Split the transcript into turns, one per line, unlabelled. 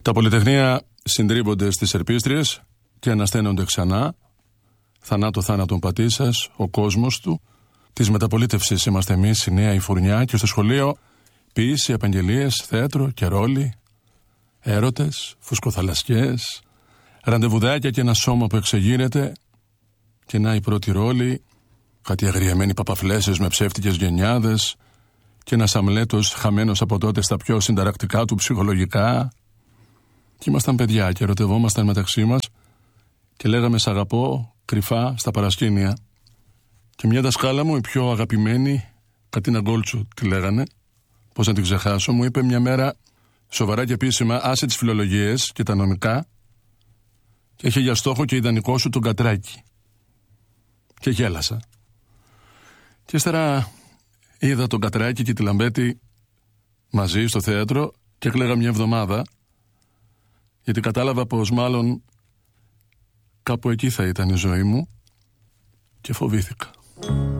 Τα πολυτεχνία συντρίβονται στις ερπίστριες και ανασταίνονται ξανά. Θανάτο θάνατον πατή σας, ο κόσμος του. Της μεταπολίτευσης είμαστε εμείς, η νέα η φουρνιά, και στο σχολείο ποίηση, επαγγελίες, θέατρο και ρόλοι, έρωτες, φουσκοθαλασσιές, ραντεβουδάκια και ένα σώμα που εξεγείρεται. Και να οι πρώτοι ρόλοι, κάτι αγριεμένοι παπαφλέσες με ψεύτικες γενιάδες και ένας Αμλέτος χαμένος από τότε στα πιο συνταρακτικά του ψυχολογικά. Και ήμασταν παιδιά και ερωτευόμασταν μεταξύ μας και λέγαμε «Σ' αγαπώ» κρυφά στα παρασκήνια. Και μια δασκάλα μου, η πιο αγαπημένη, Κατίνα Γκόλτσου τη λέγανε, πώς να την ξεχάσω, μου είπε μια μέρα σοβαρά και επίσημα «Άσε τις φιλολογίες και τα νομικά και έχει για στόχο και ιδανικό σου τον Κατράκη». Και γέλασα. Και ύστερα είδα τον Κατράκη και τη Λαμπέτη μαζί στο θέατρο και έκλαιγα μια εβδομάδα, γιατί κατάλαβα πως μάλλον κάπου εκεί θα ήταν η ζωή μου και φοβήθηκα.